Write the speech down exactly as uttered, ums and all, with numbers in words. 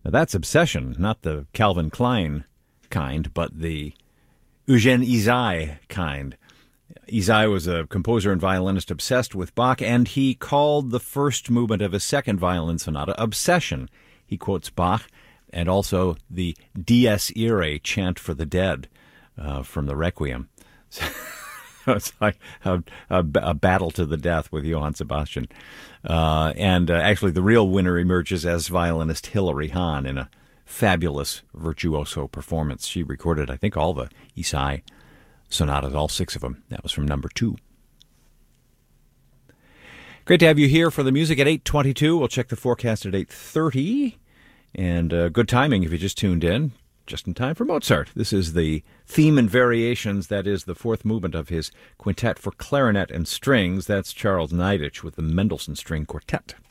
Now that's obsession, not the Calvin Klein kind, but the Eugène Ysaÿe kind. Ysaÿe was a composer and violinist obsessed with Bach, and he called the first movement of his second violin sonata Obsession. He quotes Bach and also the Dies Irae, Chant for the Dead, uh, from the Requiem. So it's like a, a, a battle to the death with Johann Sebastian. Uh, and uh, actually the real winner emerges as violinist Hilary Hahn in a fabulous virtuoso performance. She recorded, I think, all the Ysaÿe sonatas, all six of them. That was from number two. Great to have you here for the music at eight twenty-two. We'll check the forecast at eight thirty. And uh, good timing if you just tuned in. Just in time for Mozart. This is the Theme and Variations. That is the fourth movement of his quintet for clarinet and strings. That's Charles Neidich with the Mendelssohn String Quartet.